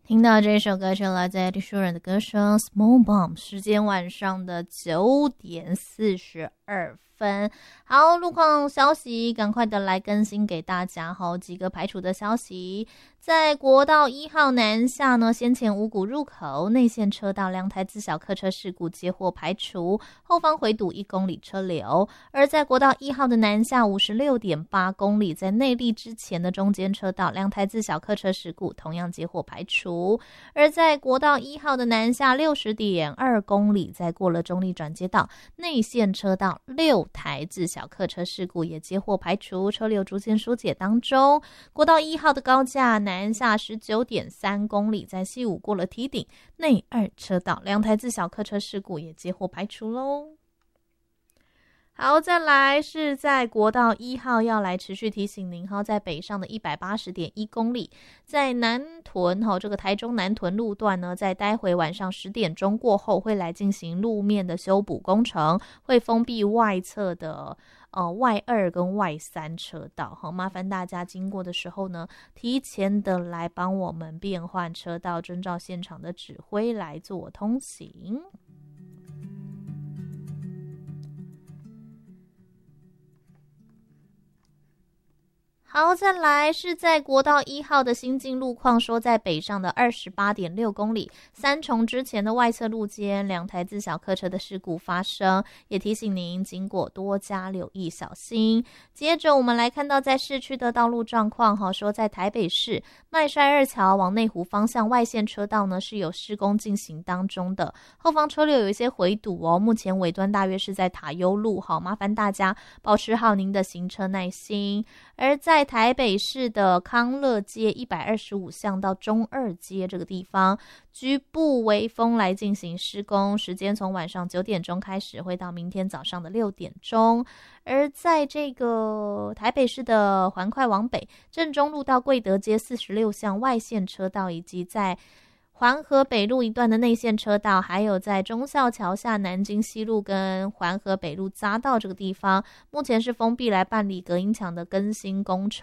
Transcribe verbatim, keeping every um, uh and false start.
听到这首歌是来自 Ed Sheeran 的歌声 Small Bomb， 时间晚上的九点四十二分。好，路况消息赶快的来更新给大家。好，几个排除的消息，在国道一号南下呢，先前五股入口内线车道两台自小客车事故接获排除，后方回堵一公里车流。而在国道一号的南下五十六点八公里，在内坜之前的中间车道两台自小客车事故同样接获排除。而在国道一号的南下六十点二公里，在过了中坜转接道内线车道六台自小客车事故也接获排除，车流逐渐疏解当中。国道一号的高架南下十九点三公里，在西武过了堤顶内二车道两台自小客车事故也接获排除咯。好，再来是在国道一号要来持续提醒您，在北上的一百八十点一公里，在南屯这个台中南屯路段呢，在待会晚上十点钟过后会来进行路面的修补工程，会封闭外侧的呃外二跟外三车道。好，麻烦大家经过的时候呢，提前的来帮我们变换车道，遵照现场的指挥来做通行。好，再来是在国道一号的新进路况，说在北上的 二十八点六公里，三重之前的外侧路肩两台自小客车的事故发生，也提醒您经过多加留意小心。接着我们来看到在市区的道路状况，说在台北市麦帅二桥往内湖方向外线车道呢是有施工进行当中的，后方车流有一些回堵哦，目前尾端大约是在塔悠路，好，麻烦大家保持好您的行车耐心。而在台北市的康乐街一百二十五巷到中二街这个地方，局部微风来进行施工，时间从晚上九点钟开始，会到明天早上的六点钟。而在这个台北市的环快往北，正中路到贵德街四十六巷外线车道，以及在环河北路一段的内线车道，还有在忠孝桥下南京西路跟环河北路匝道这个地方，目前是封闭来办理隔音墙的更新工程。